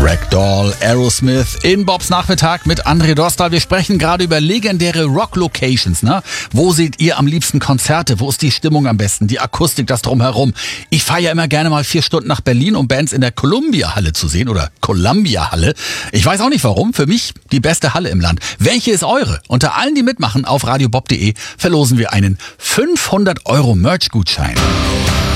Ragdoll, Aerosmith in Bobs Nachmittag mit André Dostal. Wir sprechen gerade über legendäre Rock-Locations, ne? Wo seht ihr am liebsten Konzerte? Wo ist die Stimmung am besten? Die Akustik, das Drumherum. Ich fahre ja immer gerne mal 4 Stunden nach Berlin, um Bands in der Columbia-Halle zu sehen oder Columbia-Halle. Ich weiß auch nicht warum. Für mich die beste Halle im Land. Welche ist eure? Unter allen, die mitmachen, auf radiobob.de verlosen wir einen 500 € Merch-Gutschein.